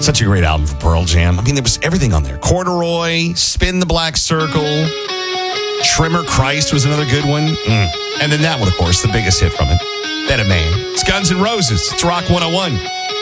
Such a great album for Pearl Jam. I mean, there was everything on there. Corduroy, Spin the Black Circle, Trimmer Christ was another good one. And then that one, of course, the biggest hit from it. Better Man. It's Guns N' Roses. It's Rock 101.